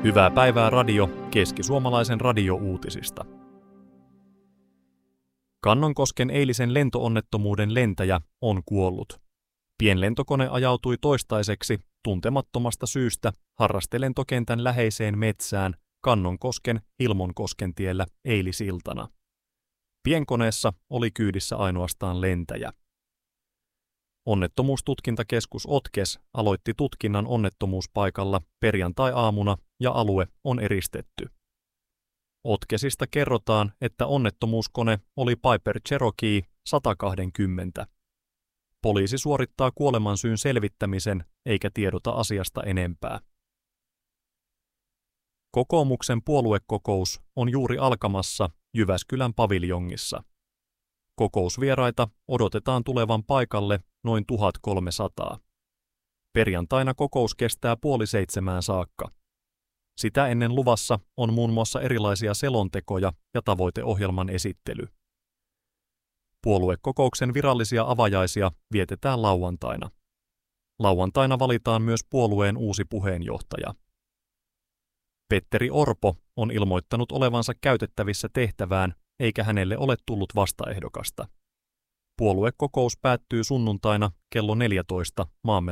Hyvää päivää radio Keski-Suomalaisen radiouutisista. Kannonkosken eilisen lentoonnettomuuden lentäjä on kuollut. Pienlentokone ajautui toistaiseksi tuntemattomasta syystä harrastelentokentän läheiseen metsään Kannonkosken Hilmonkoskentiellä eilisiltana. Pienkoneessa oli kyydissä ainoastaan lentäjä. Onnettomuustutkintakeskus OTKES aloitti tutkinnan onnettomuuspaikalla perjantai-aamuna ja alue on eristetty. OTKESista kerrotaan, että onnettomuuskone oli Piper Cherokee 120. Poliisi suorittaa kuolemansyyn selvittämisen eikä tiedota asiasta enempää. Kokoomuksen puoluekokous on juuri alkamassa Jyväskylän paviljongissa. Kokousvieraita odotetaan tulevan paikalle noin 1300. Perjantaina kokous kestää 6:30 saakka. Sitä ennen luvassa on muun muassa erilaisia selontekoja ja tavoiteohjelman esittely. Puoluekokouksen virallisia avajaisia vietetään lauantaina. Lauantaina valitaan myös puolueen uusi puheenjohtaja. Petteri Orpo on ilmoittanut olevansa käytettävissä tehtävään, eikä hänelle ole tullut vastaehdokasta. Puoluekokous päättyy sunnuntaina kello 14 maamme